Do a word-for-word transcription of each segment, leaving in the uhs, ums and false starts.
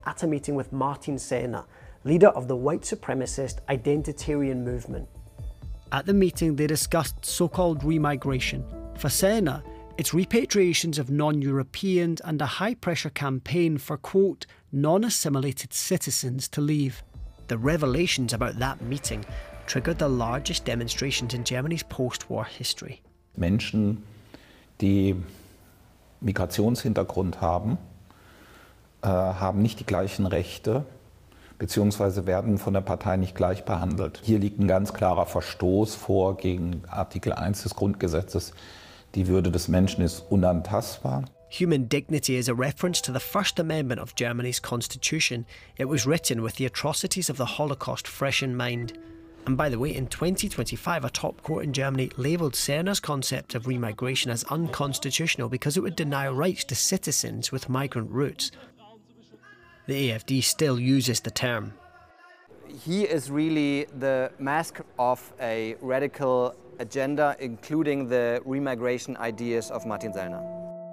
at a meeting with Martin Sellner, leader of the white supremacist identitarian movement. At the meeting, they discussed so-called remigration. For Sellner, it's repatriations of non-Europeans and a high-pressure campaign for, quote, non-assimilated citizens to leave. The revelations about that meeting triggered the largest demonstrations in Germany's post-war history. Menschen, die Migrationshintergrund haben, äh, haben nicht die gleichen Rechte, beziehungsweise werden von der Partei nicht gleich behandelt. Hier liegt ein ganz klarer Verstoß vor gegen Artikel eins des Grundgesetzes. Die Würde des Menschen ist unantastbar. Human dignity is a reference to the First Amendment of Germany's constitution. It was written with the atrocities of the Holocaust fresh in mind. And by the way, in twenty twenty-five, a top court in Germany labelled Sellner's concept of remigration as unconstitutional because it would deny rights to citizens with migrant roots. The A F D still uses the term. He is really the mask of a radical agenda, including the remigration ideas of Martin Sellner.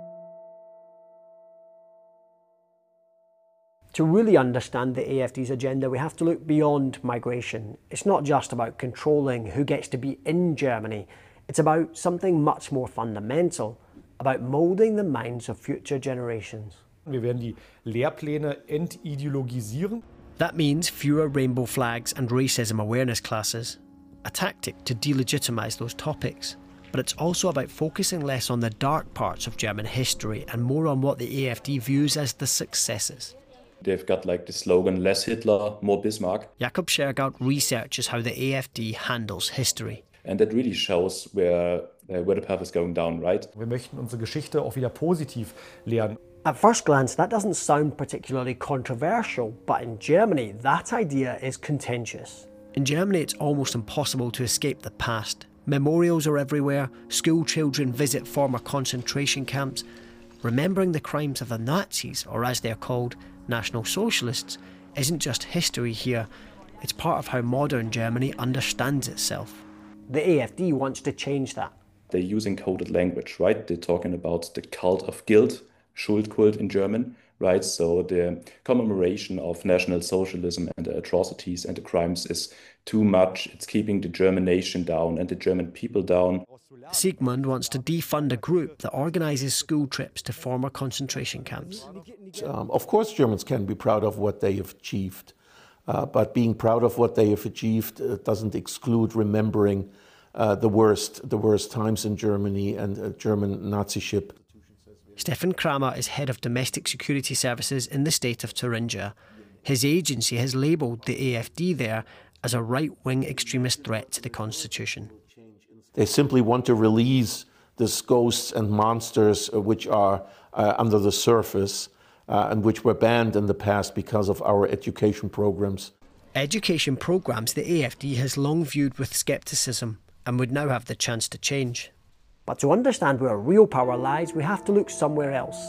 To really understand the A F D's agenda, we have to look beyond migration. It's not just about controlling who gets to be in Germany. It's about something much more fundamental, about moulding the minds of future generations. Wir werden die Lehrpläne entideologisieren. That means fewer rainbow flags and racism awareness classes, a tactic to delegitimise those topics. But it's also about focusing less on the dark parts of German history and more on what the A F D views as the successes. They've got like the slogan, less Hitler, more Bismarck. Jakob Schergaut researches how the A F D handles history. And that really shows where, uh, where the path is going down, right? Wir möchten unsere Geschichte auch wieder positiv lernen. At first glance, that doesn't sound particularly controversial, but in Germany, that idea is contentious. In Germany, it's almost impossible to escape the past. Memorials are everywhere, school children visit former concentration camps. Remembering the crimes of the Nazis, or as they're called, National Socialists, isn't just history here, it's part of how modern Germany understands itself. The A F D wants to change that. They're using coded language, right? They're talking about the cult of guilt, Schuldkult in German, right? So the commemoration of National Socialism and the atrocities and the crimes is too much. It's keeping the German nation down and the German people down. Sigmund wants to defund a group that organises school trips to former concentration camps. Um, of course, Germans can be proud of what they have achieved, uh, but being proud of what they have achieved uh, doesn't exclude remembering uh, the worst, the worst times in Germany and uh, German Naziship. Stefan Kramer is head of domestic security services in the state of Thuringia. His agency has labelled the A F D there as a right-wing extremist threat to the constitution. They simply want to release these ghosts and monsters uh, which are uh, under the surface uh, and which were banned in the past because of our education programs. Education programmes the A F D has long viewed with scepticism and would now have the chance to change. But to understand where real power lies, we have to look somewhere else.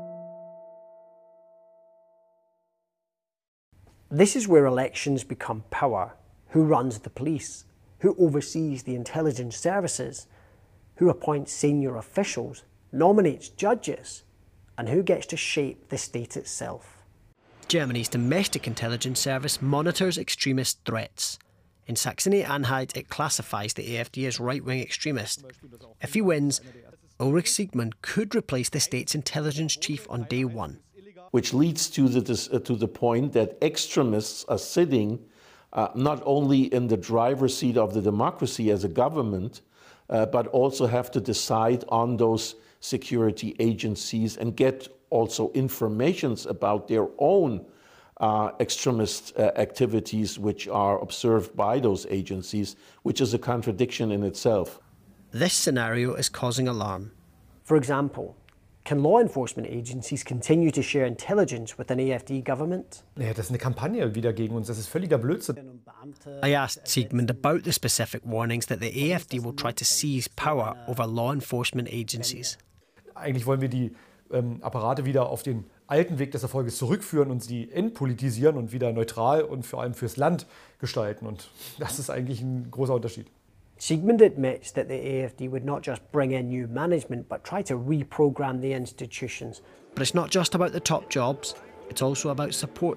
This is where elections become power. Who runs the police? Who oversees the intelligence services? Who appoints senior officials, nominates judges? And who gets to shape the state itself? Germany's domestic intelligence service monitors extremist threats. In Saxony-Anhalt, it classifies the A F D as right-wing extremist. If he wins, Ulrich Siegmund could replace the state's intelligence chief on day one. Which leads to the, uh, to the point that extremists are sitting uh, not only in the driver's seat of the democracy as a government, uh, but also have to decide on those security agencies and get also informations about their own Uh, extremist uh, activities which are observed by those agencies, which is a contradiction in itself. This scenario is causing alarm. For example, can law enforcement agencies continue to share intelligence with an A F D government? Naja, das ist eine Kampagne wieder gegen uns. Das ist völliger Blödsinn. I asked Siegmund about the specific warnings that the A F D will try to seize power over law enforcement agencies. Eigentlich wollen wir die ähm, Apparate wieder auf den alten Weg des Erfolges zurückführen und sie entpolitisieren und wieder neutral und vor allem fürs Land gestalten. Und das ist eigentlich ein großer Unterschied. Siegmund admits that the A F D would not just bring in new management, but try to reprogram the institutions. But it's not just about the top jobs, it's also about support